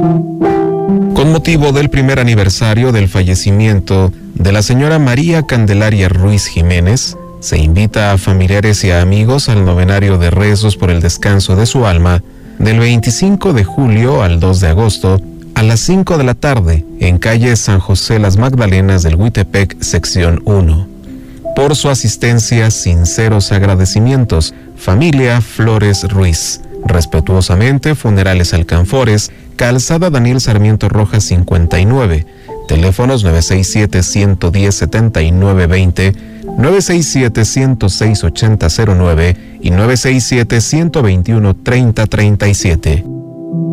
Con motivo del primer aniversario del fallecimiento de la señora María Candelaria Ruiz Jiménez, se invita a familiares y a amigos al novenario de rezos por el descanso de su alma del 25 de julio al 2 de agosto a las 5 de la tarde en calle San José Las Magdalenas del Huitepec, sección 1. Por su asistencia, sinceros agradecimientos. Familia Flores Ruiz. Respetuosamente, Funerales Alcanfores, Calzada Daniel Sarmiento Rojas 59. Teléfonos 967-110-7920, 967-106-8009 y 967-121-3037.